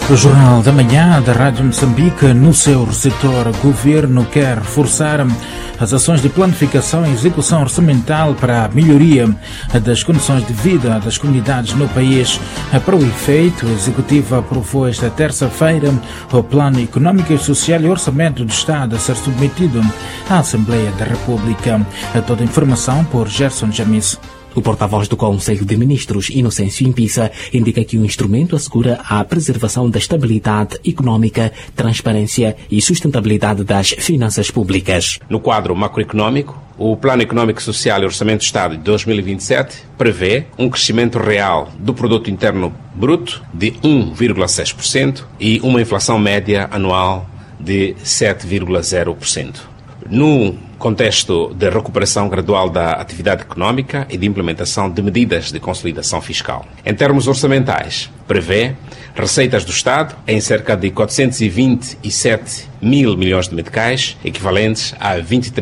O Jornal da Manhã da Rádio Moçambique. No seu receptor, o Governo quer reforçar as ações de planificação e execução orçamental para a melhoria das condições de vida das comunidades no país. Para o efeito, o Executivo aprovou esta terça-feira o Plano Econômico e Social e Orçamento do Estado a ser submetido à Assembleia da República. Toda a informação por Gerson Jamis. O porta-voz do Conselho de Ministros, Inocêncio Impisa, indica que o instrumento assegura a preservação da estabilidade económica, transparência e sustentabilidade das finanças públicas. No quadro macroeconómico, o Plano Econômico, Social e Orçamento do Estado de 2027 prevê um crescimento real do Produto Interno Bruto de 1,6% e uma inflação média anual de 7,0%. No contexto de recuperação gradual da atividade económica e de implementação de medidas de consolidação fiscal. Em termos orçamentais, prevê receitas do Estado em cerca de 427 mil milhões de meticais, equivalentes a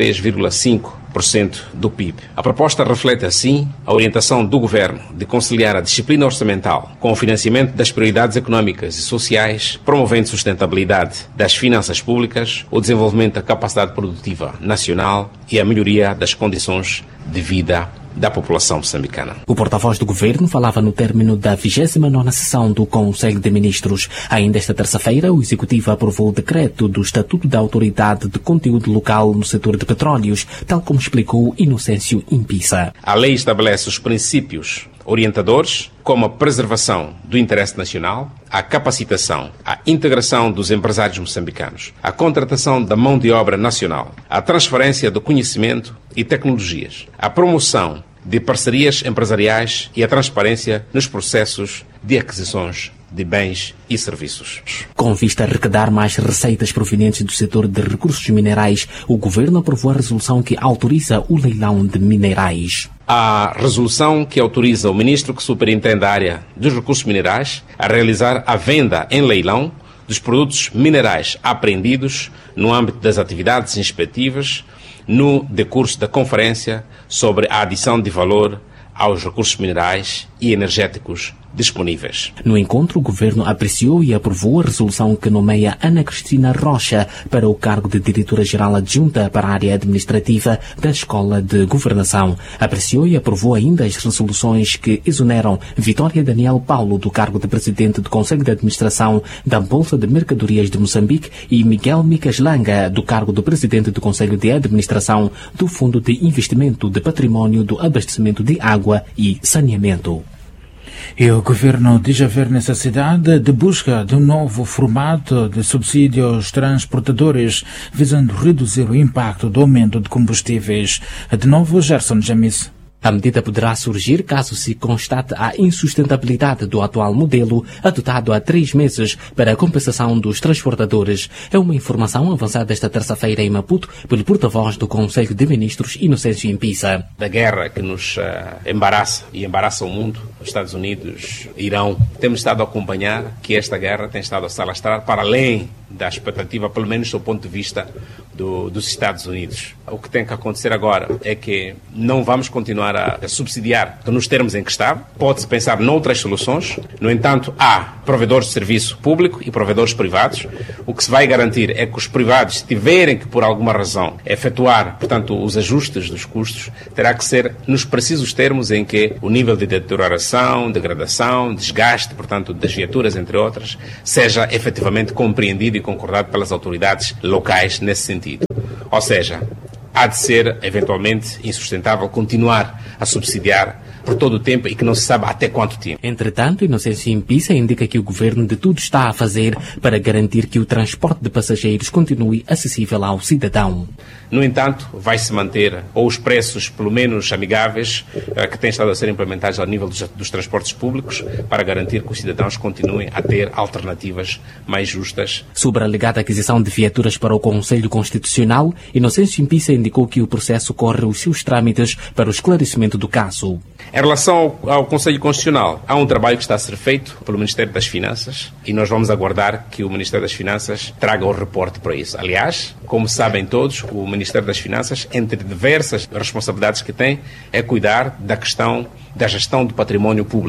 23,5% do PIB. A proposta reflete, assim, a orientação do Governo de conciliar a disciplina orçamental com o financiamento das prioridades económicas e sociais, promovendo sustentabilidade das finanças públicas, o desenvolvimento da capacidade produtiva nacional e a melhoria das condições de vida da população moçambicana. O porta-voz do Governo falava no término da 29ª sessão do Conselho de Ministros. Ainda esta terça-feira, o Executivo aprovou o decreto do Estatuto da Autoridade de Conteúdo Local no setor de petróleos, tal como explicou Inocêncio Impisa. A lei estabelece os princípios orientadores, como a preservação do interesse nacional, a capacitação, a integração dos empresários moçambicanos, a contratação da mão de obra nacional, a transferência do conhecimento e tecnologias, a promoção de parcerias empresariais e a transparência nos processos de aquisições de bens e serviços. Com vista a arrecadar mais receitas provenientes do setor de recursos minerais, o Governo aprovou a resolução que autoriza o leilão de minerais. A resolução que autoriza o Ministro que superintende a área dos recursos minerais a realizar a venda em leilão dos produtos minerais apreendidos no âmbito das atividades inspectivas no decurso da Conferência sobre a adição de valor aos recursos minerais e energéticos disponíveis. No encontro, o Governo apreciou e aprovou a resolução que nomeia Ana Cristina Rocha para o cargo de Diretora-Geral Adjunta para a área administrativa da Escola de Governação. Apreciou e aprovou ainda as resoluções que exoneram Vitória Daniel Paulo do cargo de Presidente do Conselho de Administração da Bolsa de Mercadorias de Moçambique e Miguel Micas Langa do cargo de Presidente do Conselho de Administração do Fundo de Investimento de Património do Abastecimento de Água e Saneamento. E o Governo diz haver necessidade de busca de um novo formato de subsídio aos transportadores, visando reduzir o impacto do aumento de combustíveis. De novo, Gerson Jamis. A medida poderá surgir caso se constate a insustentabilidade do atual modelo adotado há 3 meses para a compensação dos transportadores. É uma informação avançada esta terça-feira em Maputo pelo porta-voz do Conselho de Ministros, Inocêncio Impisa. Da guerra que nos embaraça e embaraça o mundo, os Estados Unidos, Irão, temos estado a acompanhar que esta guerra tem estado a se alastrar para além da expectativa, pelo menos do ponto de vista dos Estados Unidos. O que tem que acontecer agora é que não vamos continuar a subsidiar nos termos em que está. Pode-se pensar noutras soluções. No entanto, há provedores de serviço público e provedores privados. O que se vai garantir é que os privados, se tiverem que, por alguma razão, efetuar, portanto, os ajustes dos custos, terá que ser nos precisos termos em que o nível de deterioração, degradação, desgaste, portanto, das viaturas, entre outras, seja efetivamente compreendido e concordado pelas autoridades locais nesse sentido. Ou seja, há de ser, eventualmente, insustentável continuar a subsidiar por todo o tempo e que não se sabe até quanto tempo. Entretanto, Inocêncio Impisa indica que o Governo de tudo está a fazer para garantir que o transporte de passageiros continue acessível ao cidadão. No entanto, vai-se manter os preços, pelo menos amigáveis, que têm estado a ser implementados ao nível dos transportes públicos para garantir que os cidadãos continuem a ter alternativas mais justas. Sobre a alegada aquisição de viaturas para o Conselho Constitucional, Inocêncio Impisa indicou que o processo corre os seus trâmites para o esclarecimento do caso. Em relação ao Conselho Constitucional, há um trabalho que está a ser feito pelo Ministério das Finanças e nós vamos aguardar que o Ministério das Finanças traga o reporte para isso. Aliás, como sabem todos, o Ministério das Finanças, entre diversas responsabilidades que tem, é cuidar da questão da gestão do património público.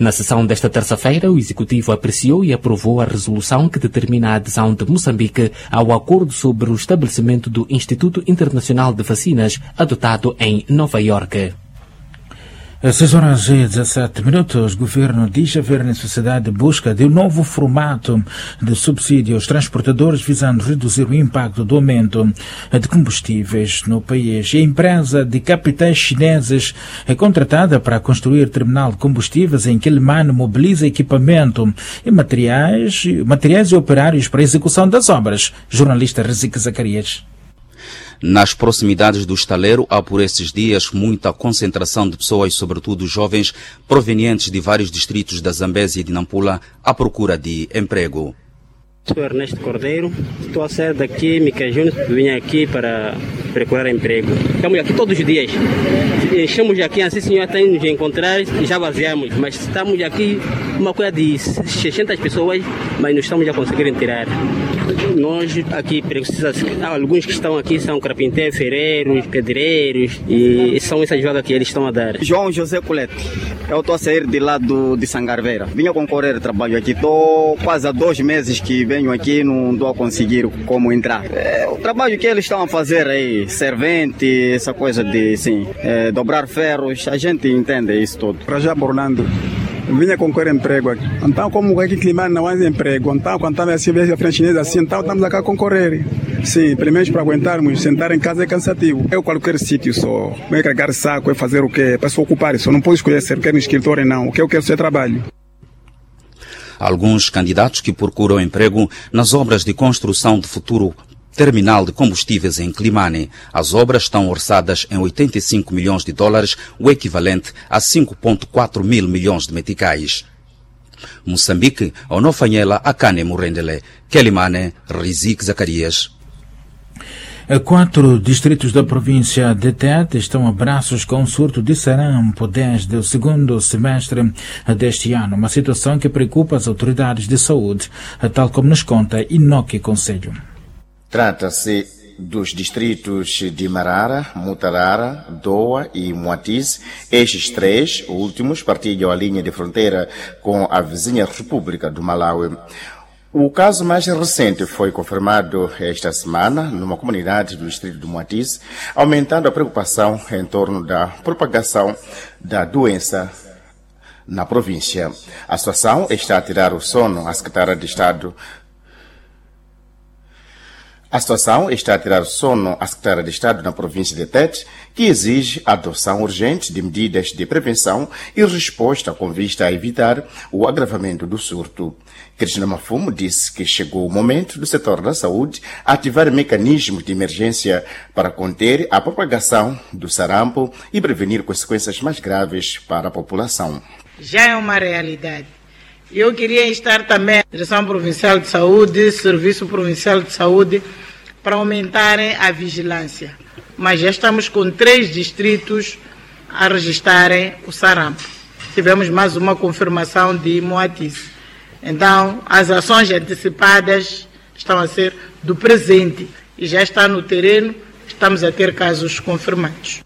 Na sessão desta terça-feira, o Executivo apreciou e aprovou a resolução que determina a adesão de Moçambique ao acordo sobre o estabelecimento do Instituto Internacional de Vacinas, adotado em Nova Iorque. Às 6h17, o governo diz haver necessidade de busca de um novo formato de subsídio aos transportadores visando reduzir o impacto do aumento de combustíveis no país. E a empresa de capitais chineses é contratada para construir terminal de combustíveis em Quelimane mobiliza equipamento e materiais e operários para a execução das obras. Jornalista Rezique Zacarias. Nas proximidades do estaleiro há por esses dias muita concentração de pessoas, sobretudo jovens, provenientes de vários distritos da Zambésia e de Nampula, à procura de emprego. Sou Ernesto Cordeiro, estou a sair daqui, Mica Júnior, vim aqui para procurar emprego. Estamos aqui todos os dias. Enchemos aqui, assim senhor tem nos encontrar e já vaziamos, mas estamos aqui uma coisa de 600 pessoas, mas não estamos a conseguir tirar. Nós aqui precisamos, alguns que estão aqui são carpinteiros, ferreiros, pedreiros e são essas vagas que eles estão a dar. João José Colete, eu estou a sair de lá de Sangarveira. Vinha concorrer trabalho aqui, estou quase há 2 meses que venho aqui, não estou a conseguir como entrar. O trabalho que eles estão a fazer aí, servente, essa coisa de dobrar ferros, a gente entende isso tudo. Para já, Orlando, vinha concorrer emprego aqui. Então, como aqui Quelimane não há emprego, então, quando estamos assim, a frente chinesa assim, então estamos aqui a concorrer. Sim, primeiro para aguentarmos, sentar em casa é cansativo. Eu qualquer sítio só, é carregar saco, é fazer o quê? Para se ocupar, só não posso escolher se eu quero escritório não, o que eu quero ser trabalho. Alguns candidatos que procuram emprego nas obras de construção de futuro terminal de combustíveis em Quelimane. As obras estão orçadas em $85 milhões, o equivalente a 5,4 mil milhões de meticais. Moçambique, Onofanhela, Akane Murendele, Quelimane, Rezique Zacarias. 4 distritos da província de Tete estão a braços com o surto de sarampo desde o segundo semestre deste ano, uma situação que preocupa as autoridades de saúde, tal como nos conta Inoque Conselho. Trata-se dos distritos de Marara, Mutarara, Doa e Moatize. Estes 3 últimos partilham a linha de fronteira com a vizinha República do Malawi. O caso mais recente foi confirmado esta semana numa comunidade do distrito de Moatize, aumentando a preocupação em torno da propagação da doença na província. A situação está a tirar o sono à secretária de Estado na província de Tete, que exige a adoção urgente de medidas de prevenção e resposta com vista a evitar o agravamento do surto. Cristina Mafumo disse que chegou o momento do setor da saúde ativar mecanismos de emergência para conter a propagação do sarampo e prevenir consequências mais graves para a população. Já é uma realidade. Eu queria estar também na Direção Provincial de Saúde, Serviço Provincial de Saúde, para aumentarem a vigilância. Mas já estamos com 3 distritos a registrarem o sarampo. Tivemos mais uma confirmação de Moatize. Então, as ações antecipadas estão a ser do presente e já está no terreno, estamos a ter casos confirmados.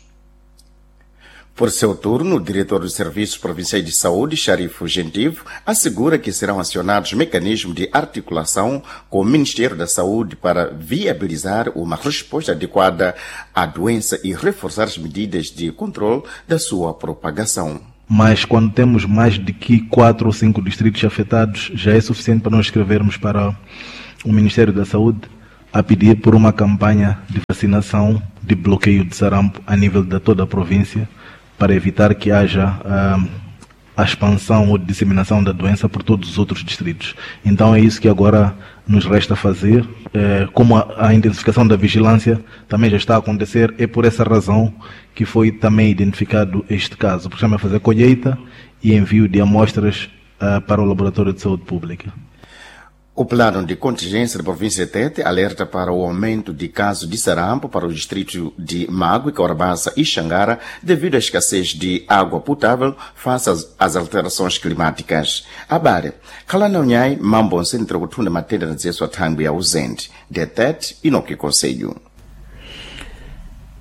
Por seu turno, o diretor dos Serviços Provinciais de Saúde, Sharifo Gentivo, assegura que serão acionados mecanismos de articulação com o Ministério da Saúde para viabilizar uma resposta adequada à doença e reforçar as medidas de controle da sua propagação. Mas quando temos mais de 4 ou 5 distritos afetados, já é suficiente para nós escrevermos para o Ministério da Saúde a pedir por uma campanha de vacinação de bloqueio de sarampo a nível de toda a província, para evitar que haja a expansão ou disseminação da doença por todos os outros distritos. Então é isso que agora nos resta fazer. Como a intensificação da vigilância também já está a acontecer, é por essa razão que foi também identificado este caso. Porque estamos a fazer colheita e envio de amostras para o Laboratório de Saúde Pública. O plano de contingência da província de Tete alerta para o aumento de casos de sarampo para os distritos de Magui, Caorabassa e Xangara devido à escassez de água potável face às alterações climáticas. Abare, Kalanaunyai, Mambonse, Introgutuna, Matenda, Nzeso, Tangbi, ausente. De Tete e no que conselho.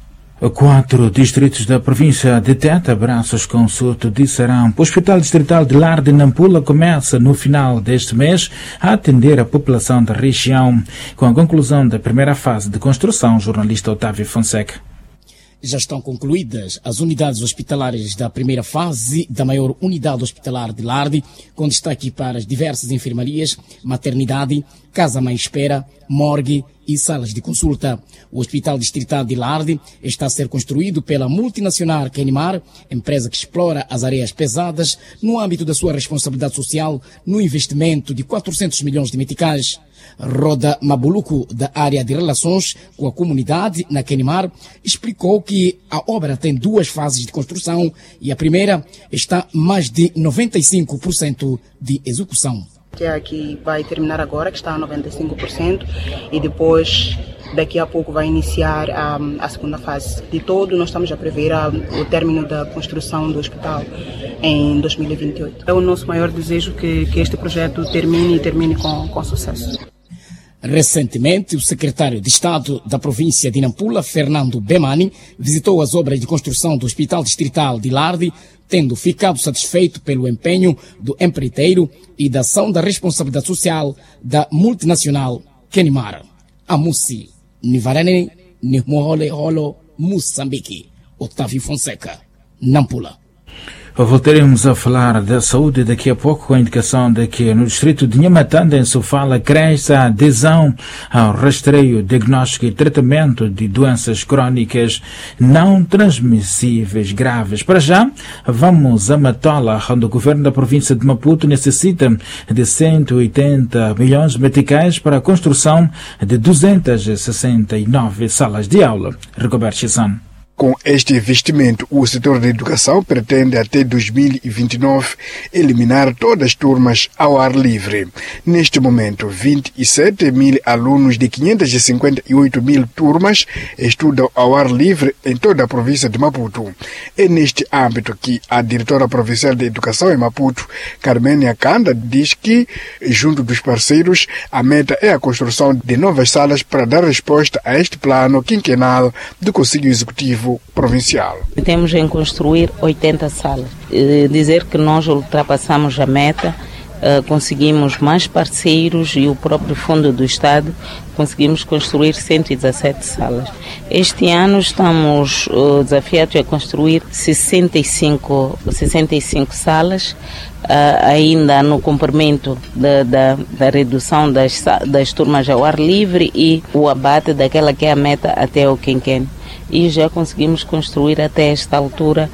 4 distritos da província de Teta, Braços, Consulto de Sarampo. O Hospital Distrital de Lar de Nampula começa no final deste mês a atender a população da região. Com a conclusão da primeira fase de construção, o jornalista Otávio Fonseca. Já estão concluídas as unidades hospitalares da primeira fase da maior unidade hospitalar de Larde, com destaque para as diversas enfermarias, maternidade, casa-mãe-espera, morgue e salas de consulta. O Hospital Distrital de Larde está a ser construído pela multinacional Kenimar, empresa que explora as areias pesadas no âmbito da sua responsabilidade social, no investimento de 400 milhões de meticais. Roda Mabuluco, da área de relações com a comunidade na Kenimar, explicou que a obra tem 2 fases de construção e a primeira está mais de 95% de execução. Que é a que vai terminar agora, que está a 95%, e depois, daqui a pouco, vai iniciar a segunda fase. De todo, nós estamos a prever o término da construção do hospital em 2028. É o nosso maior desejo que este projeto termine com sucesso. Recentemente, o secretário de Estado da província de Nampula, Fernando Bemani, visitou as obras de construção do Hospital Distrital de Larde, tendo ficado satisfeito pelo empenho do empreiteiro e da ação da responsabilidade social da multinacional Kenimar. Amusi, Nivarane, Nimohole Holo, Moçambique. Otávio Fonseca, Nampula. Voltaremos a falar da saúde daqui a pouco, com a indicação de que no distrito de Nhamatanda, em Sofala, cresce a adesão ao rastreio, diagnóstico e tratamento de doenças crónicas não transmissíveis graves. Para já, vamos a Matola, onde o governo da província de Maputo necessita de 180 milhões de meticais para a construção de 269 salas de aula. Rigoberto Chissano. Com este investimento, o setor da educação pretende até 2029 eliminar todas as turmas ao ar livre. Neste momento, 27 mil alunos de 558 mil turmas estudam ao ar livre em toda a província de Maputo. É neste âmbito que a diretora provincial de educação em Maputo, Carmenia Kanda, diz que, junto dos parceiros, a meta é a construção de novas salas para dar resposta a este plano quinquenal do Conselho Executivo Provincial. Temos em construir 80 salas. Dizer que nós ultrapassamos a meta, conseguimos mais parceiros e o próprio Fundo do Estado, conseguimos construir 117 salas. Este ano estamos desafiados a construir 65 salas, ainda no cumprimento da redução das turmas ao ar livre e o abate daquela que é a meta até o quinquênio. E já conseguimos construir até esta altura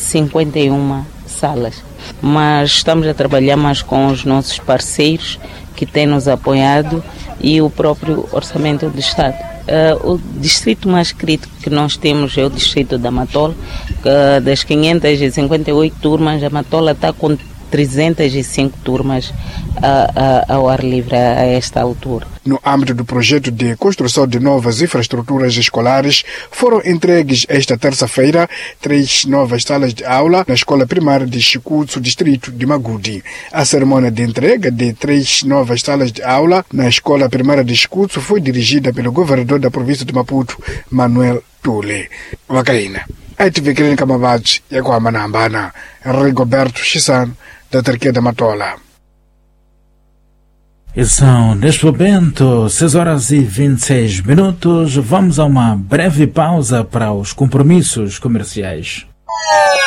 51 salas. Mas estamos a trabalhar mais com os nossos parceiros que têm nos apoiado e o próprio Orçamento do Estado. O distrito mais crítico que nós temos é o distrito da Matola. Das 558 turmas, a Matola está com 305 turmas ao ar livre a esta altura. No âmbito do projeto de construção de novas infraestruturas escolares, foram entregues esta terça-feira 3 novas salas de aula na escola primária de Chicutsu, distrito de Magudi. A cerimônia de entrega de 3 novas salas de aula na escola primária de Chicutsu foi dirigida pelo governador da província de Maputo, Manuel Tule. Wakaina. A TV Clínica Mabate e a Manambana, Rigoberto Chissano, da Terquia da Matola. E são, neste momento, 6h26. Vamos a uma breve pausa para os compromissos comerciais.